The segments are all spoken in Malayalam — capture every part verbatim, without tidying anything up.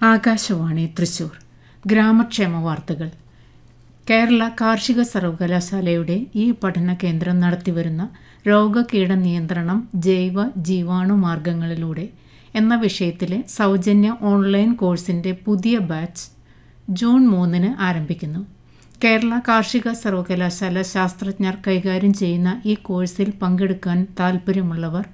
ആകാശവാണി തൃശൂർ ഗ്രാമക്ഷേമ വാർത്തകൾ. കേരള കാർഷിക സർവകലാശാലയുടെ ഈ പഠന കേന്ദ്രം നടത്തിവരുന്ന രോഗകീട നിയന്ത്രണം ജൈവ ജീവാണു മാർഗങ്ങളിലൂടെ എന്ന വിഷയത്തിലെ സൗജന്യ ഓൺലൈൻ കോഴ്സിൻ്റെ പുതിയ ബാച്ച് ജൂൺ മൂന്നിന് ആരംഭിക്കുന്നു. കേരള കാർഷിക സർവകലാശാല ശാസ്ത്രജ്ഞർ കൈകാര്യം ചെയ്യുന്ന ഈ കോഴ്സിൽ പങ്കെടുക്കാൻ താൽപ്പര്യമുള്ളവർ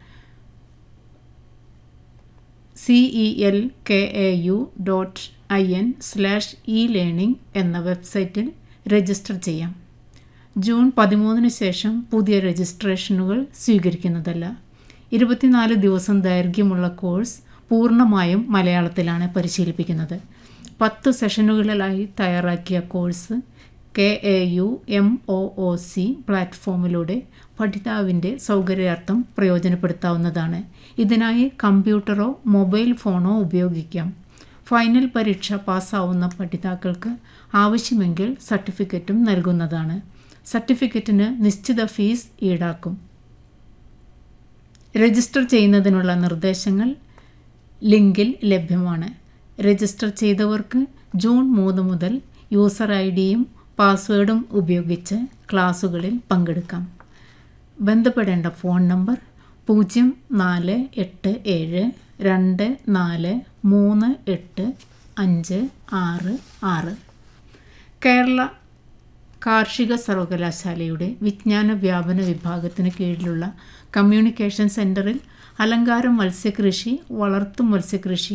C E L K A U dot I N slash E learning എന്ന വെബ്സൈറ്റിൽ രജിസ്റ്റർ ചെയ്യാം. ജൂൺ പതിമൂന്നിന് ശേഷം പുതിയ രജിസ്ട്രേഷനുകൾ സ്വീകരിക്കുന്നതല്ല. ഇരുപത്തിനാല് ദിവസം ദൈർഘ്യമുള്ള കോഴ്സ് പൂർണ്ണമായും മലയാളത്തിലാണ് പരിശീലിപ്പിക്കുന്നത്. പത്ത് സെഷനുകളിലായി തയ്യാറാക്കിയ course K A U M O O C പ്ലാറ്റ്ഫോമിലൂടെ പഠിതാവിൻ്റെ സൗകര്യാർത്ഥം പ്രയോജനപ്പെടുത്താവുന്നതാണ്. ഇതിനായി കമ്പ്യൂട്ടറോ മൊബൈൽ ഫോണോ ഉപയോഗിക്കാം. ഫൈനൽ പരീക്ഷ പാസ്സാവുന്ന പഠിതാക്കൾക്ക് ആവശ്യമെങ്കിൽ സർട്ടിഫിക്കറ്റും നൽകുന്നതാണ്. സർട്ടിഫിക്കറ്റിന് നിശ്ചിത ഫീസ് ഈടാക്കും. രജിസ്റ്റർ ചെയ്യുന്നതിനുള്ള നിർദ്ദേശങ്ങൾ ലിങ്കിൽ ലഭ്യമാണ്. രജിസ്റ്റർ ചെയ്തവർക്ക് ജൂൺ മൂന്ന് മുതൽ യൂസർ ഐ ഡിയും പാസ്വേഡും ഉപയോഗിച്ച് ക്ലാസുകളിൽ പങ്കെടുക്കാം. ബന്ധപ്പെടേണ്ട ഫോൺ നമ്പർ പൂജ്യം നാല് എട്ട് ഏഴ് രണ്ട് നാല് മൂന്ന് എട്ട് അഞ്ച് ആറ് ആറ്. കേരള കാർഷിക സർവകലാശാലയുടെ വിജ്ഞാന വ്യാപന വിഭാഗത്തിന് കീഴിലുള്ള കമ്മ്യൂണിക്കേഷൻ സെൻ്ററിൽ അലങ്കാര മത്സ്യകൃഷി, വളർത്തു മത്സ്യകൃഷി,